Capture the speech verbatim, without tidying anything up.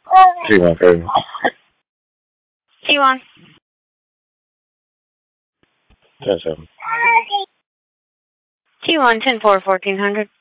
T one thirty. T one. Ten seven. T one ten four fourteen hundred.